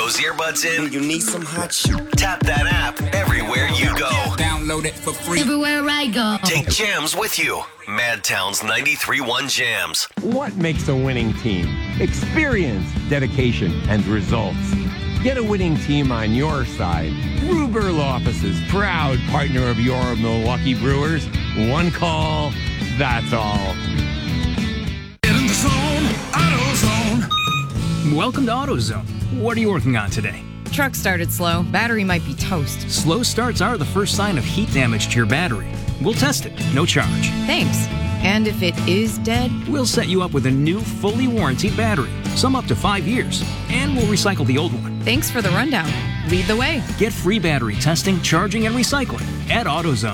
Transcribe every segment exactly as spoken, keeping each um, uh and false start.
those earbuds in, you need some hot shit, tap that app everywhere you go. Download it for free. Everywhere I go. Take Jams with you. Madtown's ninety-three point one Jams. What makes a winning team? Experience, dedication, and results. Get a winning team on your side. Ruberl Offices, proud partner of your Milwaukee Brewers. One call, that's all. Get in the zone, AutoZone. Welcome to AutoZone. What are you working on today? Truck started slow. Battery might be toast. Slow starts are the first sign of heat damage to your battery. We'll test it, no charge. Thanks. And if it is dead? We'll set you up with a new, fully warranted battery, some up to five years, and we'll recycle the old one. Thanks for the rundown. Lead the way. Get free battery testing, charging, and recycling at AutoZone.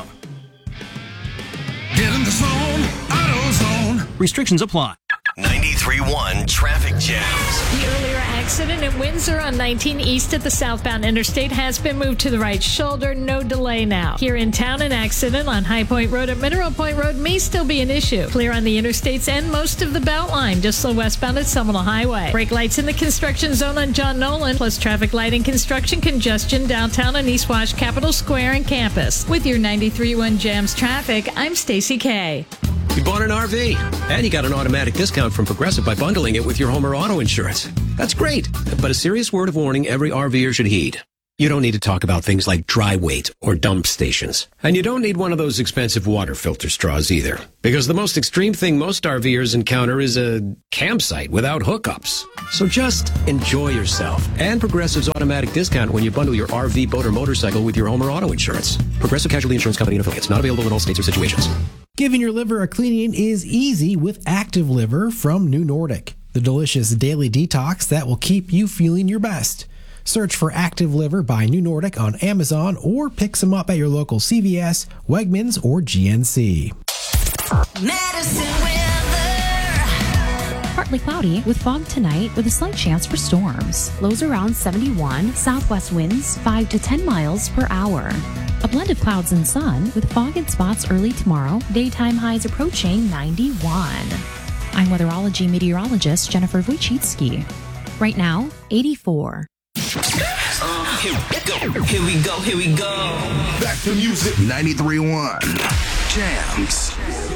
Get in the zone, AutoZone. Restrictions apply. ninety-three point one Traffic Jams. The earlier accident at Windsor on nineteen East at the southbound interstate has been moved to the right shoulder. No delay now. Here in town, an accident on High Point Road at Mineral Point Road may still be an issue. Clear on the interstates and most of the Beltline. Just slow westbound at Seminole Highway. Brake lights in the construction zone on John Nolan, plus traffic light and construction congestion downtown on East Wash, Capitol Square, and campus. With your ninety-three point one Jams traffic, I'm Stacy Kay. You bought an R V, and you got an automatic discount from Progressive by bundling it with your home or auto insurance. That's great, but a serious word of warning every RVer should heed. You don't need to talk about things like dry weight or dump stations. And you don't need one of those expensive water filter straws either. Because the most extreme thing most RVers encounter is a campsite without hookups. So just enjoy yourself and Progressive's automatic discount when you bundle your R V, boat, or motorcycle with your home or auto insurance. Progressive Casualty Insurance Company and affiliates. Not available in all states or situations. Giving your liver a cleaning is easy with Active Liver from New Nordic, the delicious daily detox that will keep you feeling your best. Search for Active Liver by New Nordic on Amazon or pick some up at your local C V S, Wegmans, or G N C. Medicine weather. Partly cloudy with fog tonight with a slight chance for storms. Lows around seventy-one, southwest winds five to ten miles per hour. A blend of clouds and sun with fog in spots early tomorrow. Daytime highs approaching ninety-one. I'm weatherology meteorologist Jennifer Wojcicki. Right now, eighty-four. Uh, here we go, here we go, here we go. Back to music, ninety-three point one Jams.